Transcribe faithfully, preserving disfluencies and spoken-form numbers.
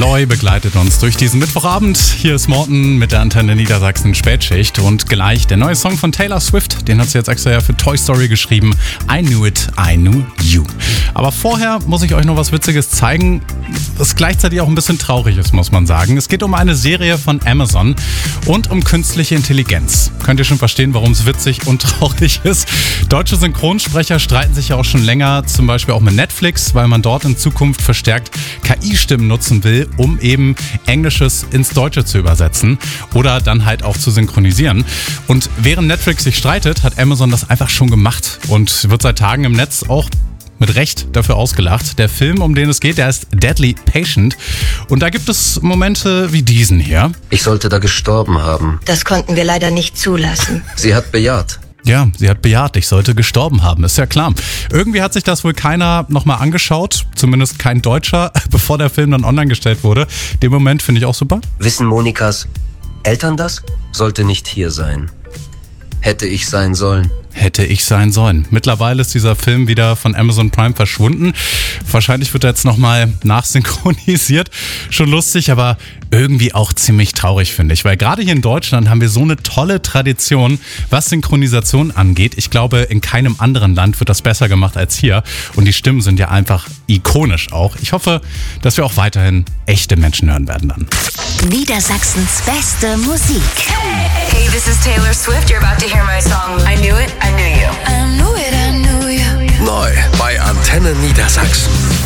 Loi begleitet uns durch diesen Mittwochabend. Hier ist Morten mit der Antenne Niedersachsen Spätschicht und gleich der neue Song von Taylor Swift. Den hat sie jetzt extra ja für Toy Story geschrieben. I Knew It, I Knew You. Aber vorher muss ich euch noch was Witziges zeigen, was gleichzeitig auch ein bisschen traurig ist, muss man sagen. Es geht um eine Serie von Amazon und um künstliche Intelligenz. Könnt ihr schon verstehen, warum es witzig und traurig ist? Deutsche Synchronsprecher streiten sich ja auch schon länger, zum Beispiel auch mit Netflix, weil man dort in Zukunft verstärkt K I-Stimmen nutzen will, um eben Englisches ins Deutsche zu übersetzen oder dann halt auch zu synchronisieren. Und während Netflix sich streitet, hat Amazon das einfach schon gemacht und wird seit Tagen im Netz auch mit Recht dafür ausgelacht. Der Film, um den es geht, der ist Deadly Patient. Und da gibt es Momente wie diesen hier. Ich sollte da gestorben haben. Das konnten wir leider nicht zulassen. Sie hat bejaht. Ja, sie hat bejaht, ich sollte gestorben haben, ist ja klar. Irgendwie hat sich das wohl keiner nochmal angeschaut, zumindest kein Deutscher, bevor der Film dann online gestellt wurde. Den Moment finde ich auch super. Wissen Monikas Eltern das? Sollte nicht hier sein. Hätte ich sein sollen. Hätte ich sein sollen. Mittlerweile ist dieser Film wieder von Amazon Prime verschwunden. Wahrscheinlich wird er jetzt nochmal nachsynchronisiert. Schon lustig, aber irgendwie auch ziemlich traurig, finde ich. Weil gerade hier in Deutschland haben wir so eine tolle Tradition, was Synchronisation angeht. Ich glaube, in keinem anderen Land wird das besser gemacht als hier. Und die Stimmen sind ja einfach ikonisch auch. Ich hoffe, dass wir auch weiterhin echte Menschen hören werden dann. Niedersachsens beste Musik. Hey, this is Taylor Swift. You're about to hear my song. I knew it, I knew you. I knew it, I knew you. Neu bei Antenne Niedersachsen.